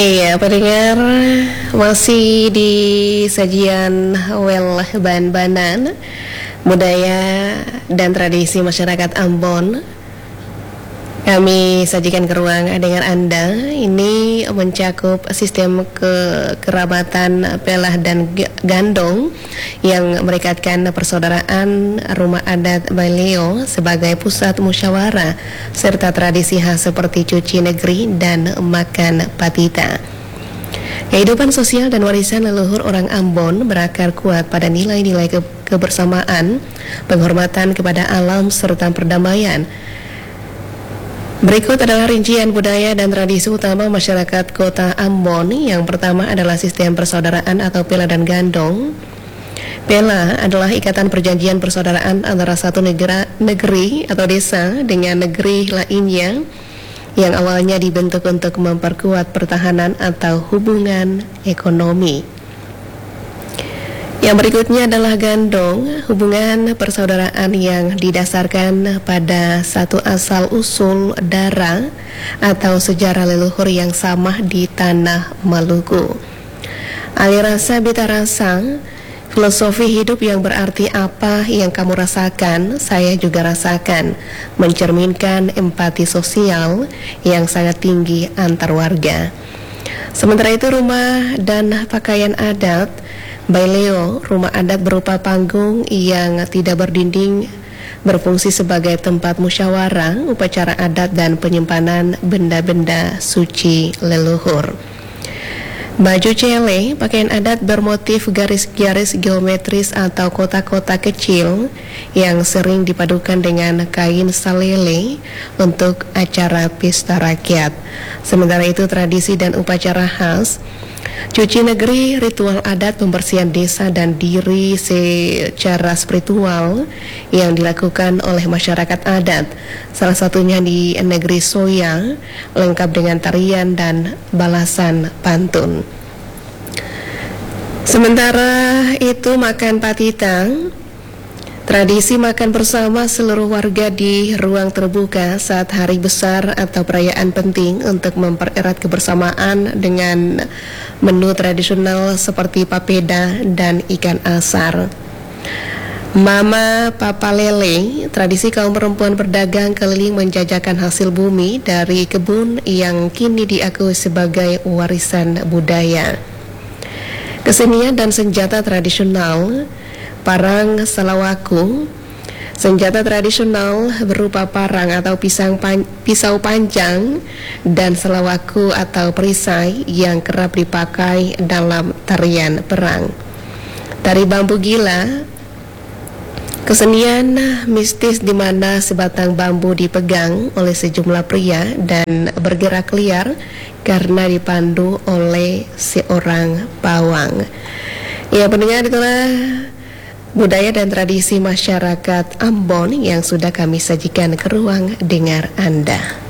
Iya, pendengar, masih di sajian Well Ban-Banan budaya dan tradisi masyarakat Ambon. Kami sajikan ke ruang dengar Anda. Ini mencakup sistem kekerabatan Pelah dan Gandong yang merekatkan persaudaraan rumah adat Baileo sebagai pusat musyawarah serta tradisi khas seperti cuci negeri dan makan patita. Kehidupan sosial dan warisan leluhur orang Ambon berakar kuat pada nilai-nilai kebersamaan, penghormatan kepada alam serta perdamaian. Berikut adalah rincian budaya dan tradisi utama masyarakat kota Ambon. Yang pertama adalah sistem persaudaraan atau Pela dan Gandong. Pela adalah ikatan perjanjian persaudaraan antara satu negeri atau desa dengan negeri lainnya yang awalnya dibentuk untuk memperkuat pertahanan atau hubungan ekonomi. Yang berikutnya adalah Gandong, hubungan persaudaraan yang didasarkan pada satu asal-usul darah atau sejarah leluhur yang sama di tanah Maluku. Alih rasa bita rasa, filosofi hidup yang berarti apa yang kamu rasakan, saya juga rasakan, mencerminkan empati sosial yang sangat tinggi antar warga. Sementara itu rumah dan pakaian adat Baileo, rumah adat berupa panggung yang tidak berdinding, berfungsi sebagai tempat musyawarah, upacara adat dan penyimpanan benda-benda suci leluhur. Baju cele, pakaian adat bermotif garis-garis geometris atau kotak-kotak kecil yang sering dipadukan dengan kain salele untuk acara pesta rakyat. Sementara itu tradisi dan upacara khas cuci negeri, ritual adat pembersihan desa dan diri secara spiritual yang dilakukan oleh masyarakat adat. Salah satunya di negeri Soya, lengkap dengan tarian dan balasan pantun. Sementara itu makan patita, tradisi makan bersama seluruh warga di ruang terbuka saat hari besar atau perayaan penting untuk mempererat kebersamaan dengan menu tradisional seperti papeda dan ikan asar. Mama Papa Lele, tradisi kaum perempuan berdagang keliling menjajakan hasil bumi dari kebun yang kini diakui sebagai warisan budaya. Kesenian dan senjata tradisional, parang salawaku, senjata tradisional berupa parang atau pisau panjang dan salawaku atau perisai yang kerap dipakai dalam tarian perang. Tari bambu gila, kesenian mistis di mana sebatang bambu dipegang oleh sejumlah pria dan bergerak liar karena dipandu oleh seorang pawang. Ya, pendengar, itulah budaya dan tradisi masyarakat Ambon yang sudah kami sajikan ke ruang dengar Anda.